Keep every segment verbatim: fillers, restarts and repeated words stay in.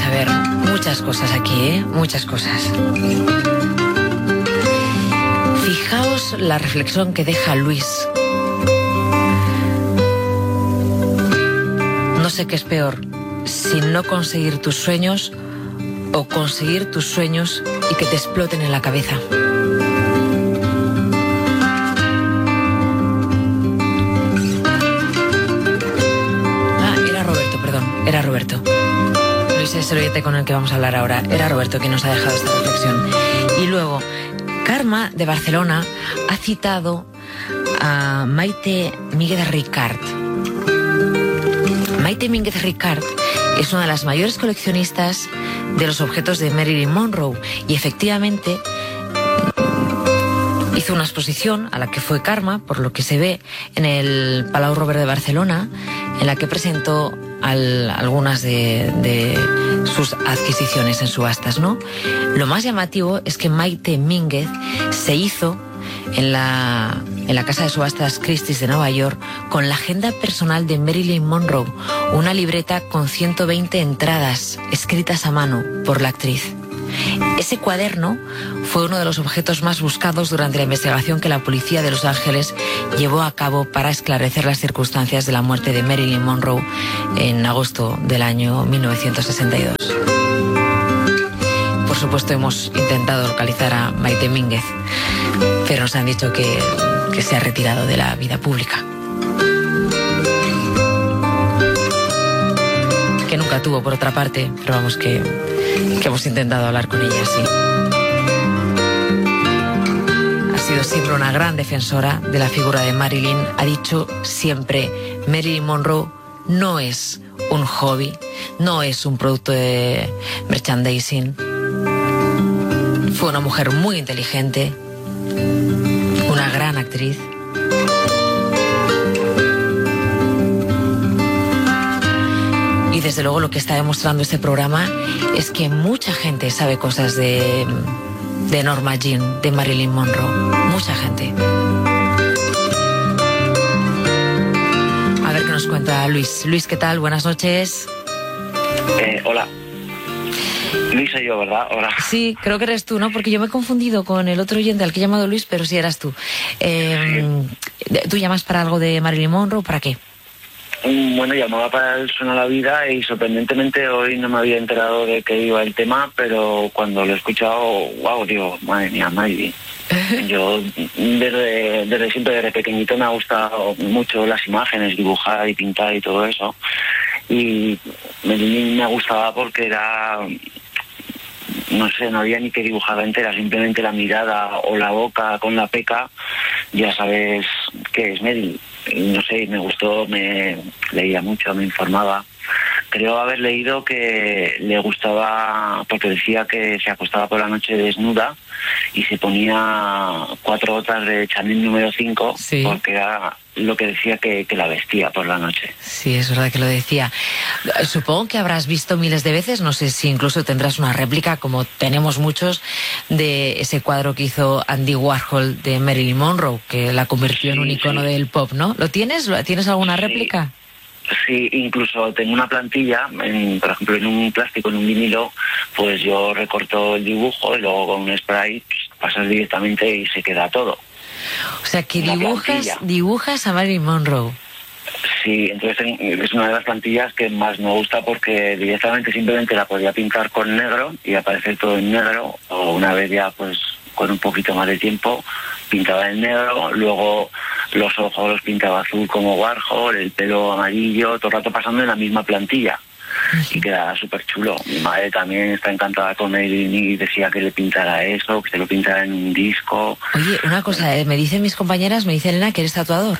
a ver, muchas cosas aquí, ¿eh? Muchas cosas. Fijaos la reflexión que deja Luis. No sé qué es peor, si no conseguir tus sueños o conseguir tus sueños y que te exploten en la cabeza. Ah, era Roberto, perdón, era Roberto. Luis es el oyente con el que vamos a hablar ahora. Era Roberto quien nos ha dejado esta reflexión. Y luego, Karma de Barcelona ha citado a Maite Mínguez Ricard. Maite Mínguez Ricard es una de las mayores coleccionistas de los objetos de Marilyn Monroe y efectivamente hizo una exposición a la que fue Karma, por lo que se ve, en el Palau Robert de Barcelona, en la que presentó al, algunas de, de sus adquisiciones en subastas, ¿no? Lo más llamativo es que Maite Mínguez se hizo en la, en la casa de subastas Christie's de Nueva York con la agenda personal de Marilyn Monroe, una libreta con ciento veinte entradas escritas a mano por la actriz. Ese cuaderno fue uno de los objetos más buscados durante la investigación que la policía de Los Ángeles llevó a cabo para esclarecer las circunstancias de la muerte de Marilyn Monroe en agosto del año mil novecientos sesenta y dos. Por supuesto, hemos intentado localizar a Maite Mínguez, pero nos han dicho que, que se ha retirado de la vida pública. Que nunca tuvo, por otra parte, pero vamos, que, que hemos intentado hablar con ella, sí. Ha sido siempre una gran defensora de la figura de Marilyn. Ha dicho siempre, Marilyn Monroe no es un hobby, no es un producto de merchandising. Fue una mujer muy inteligente, una gran actriz. Y desde luego lo que está demostrando este programa es que mucha gente sabe cosas de, de Norma Jean, de Marilyn Monroe. Mucha gente. A ver qué nos cuenta Luis. Luis, ¿qué tal? Buenas noches. Eh, hola. Luis soy yo, ¿verdad? Hola. Sí, creo que eres tú, ¿no? Porque yo me he confundido con el otro oyente al que he llamado Luis, pero sí eras tú. Eh, sí. ¿Tú llamas para algo de Marilyn Monroe? ¿Para qué? Bueno, llamaba para el Suena la Vida y sorprendentemente hoy no me había enterado de que iba el tema, pero cuando lo he escuchado, wow, digo, madre mía, Marilyn. Yo desde, desde siempre, desde pequeñito, me ha gustado mucho las imágenes, dibujar y pintar y todo eso. Y Marilyn me gustaba porque era, no sé, no había ni que dibujarla entera, simplemente la mirada o la boca con la peca, ya sabes qué es Marilyn. No sé, me gustó, me leía mucho, me informaba. Creo haber leído que le gustaba, porque decía que se acostaba por la noche desnuda y se ponía cuatro gotas de Chanel número cinco, sí, porque era lo que decía que, que la vestía por la noche. Sí, es verdad que lo decía. Supongo que habrás visto miles de veces, no sé si incluso tendrás una réplica, como tenemos muchos, de ese cuadro que hizo Andy Warhol de Marilyn Monroe, que la convirtió sí, en un icono sí. del pop, ¿no? ¿Lo tienes? ¿Tienes alguna sí. réplica? Sí, incluso tengo una plantilla, en, por ejemplo, en un plástico, en un vinilo, pues yo recorto el dibujo y luego con un spray pues, pasas directamente y se queda todo. O sea, que dibujas, dibujas a Marilyn Monroe. Sí, entonces es una de las plantillas que más me gusta porque directamente simplemente la podía pintar con negro y aparecer todo en negro, o una vez ya pues con un poquito más de tiempo pintaba en negro, luego los ojos los pintaba azul como Warhol, el pelo amarillo, todo el rato pasando en la misma plantilla. Y queda súper chulo. Mi madre también está encantada con él y decía que le pintara eso, que se lo pintara en un disco. Oye, una cosa, eh, me dicen mis compañeras, me dice Elena que eres tatuador.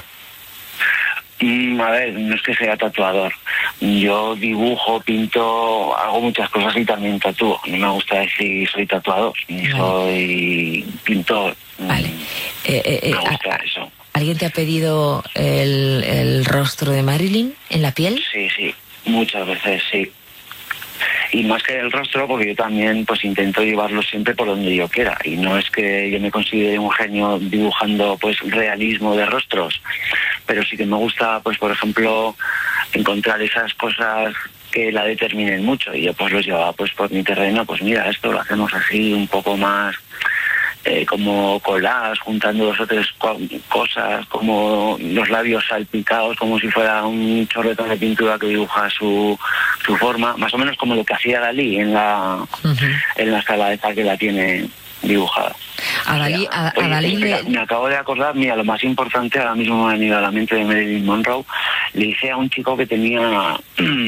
Mm, a ver, no es que sea tatuador. Yo dibujo, pinto, hago muchas cosas y también tatúo. No me gusta decir soy tatuador, ni vale. soy pintor. Vale. Eh, eh, me gusta a, eso. ¿Alguien te ha pedido el, el rostro de Marilyn en la piel? Sí, sí. Muchas veces, sí. Y más que el rostro, porque yo también pues intento llevarlo siempre por donde yo quiera. Y no es que yo me considere un genio dibujando pues realismo de rostros, pero sí que me gusta, pues por ejemplo, encontrar esas cosas que la determinen mucho, y yo pues los llevaba pues por mi terreno, pues mira, esto lo hacemos así un poco más eh, como collage, juntando dos o tres co- cosas, como los labios salpicados, como si fuera un chorretón de pintura que dibuja su, su forma, más o menos como lo que hacía Dalí en la, uh-huh. en la sala esta que la tiene dibujada. A Dalí, a, a Dalí oye, le... me acabo de acordar, mira, lo más importante ahora mismo me ha venido a la mente de Marilyn Monroe. Le hice a un chico que tenía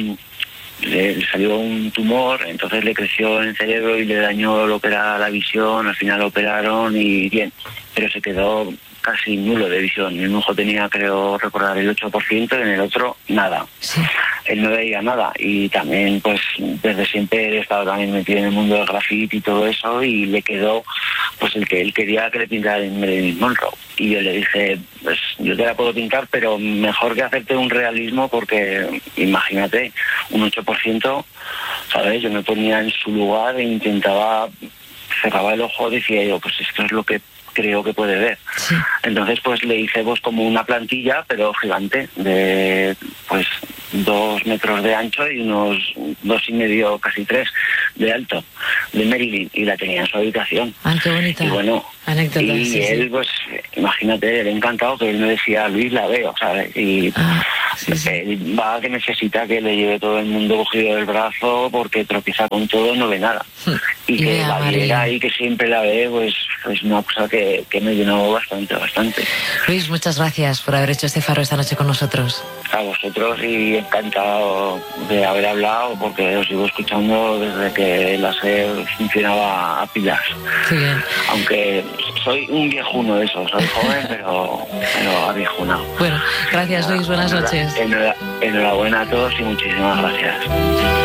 le, le salió un tumor, entonces le creció en el cerebro y le dañó lo que era la visión. Al final lo operaron y bien, pero se quedó casi nulo de visión. En un ojo tenía, creo recordar, el ocho por ciento y en el otro nada. Sí. Él no veía nada, y también pues desde siempre he estado también metido en el mundo del graffiti y todo eso, y le quedó pues el que él quería que le pintara en Marilyn Monroe. Y yo le dije, pues yo te la puedo pintar, pero mejor que hacerte un realismo, porque imagínate, un ocho por ciento, ¿sabes? Yo me ponía en su lugar e intentaba, cerraba el ojo, decía yo, pues esto es lo que creo que puede ver. Sí. Entonces pues le hice pues como una plantilla, pero gigante, de pues dos metros de ancho y unos dos y medio, casi tres de alto, de Marilyn, y la tenía en su habitación. Ah, qué bonita. Y bueno, anécdota, y sí, él sí. pues imagínate, él encantado, que él me decía, Luis, la veo, ¿sabes? Y ah, sí, sí. él va que necesita que le lleve todo el mundo cogido del brazo, porque tropieza con todo, no ve nada. Y, y que la viera y que siempre la ve, pues es una cosa que, que me llenó bastante, bastante. Luis, muchas gracias por haber hecho este faro esta noche con nosotros. A vosotros, y encantado de haber hablado, porque os sigo escuchando desde que la SER funcionaba a pilas. Sí, bien. Aunque soy un viejuno de eso, soy joven, pero, pero aviejunado. Bueno, gracias Luis, buenas noches. Enhorabuena a todos y muchísimas gracias.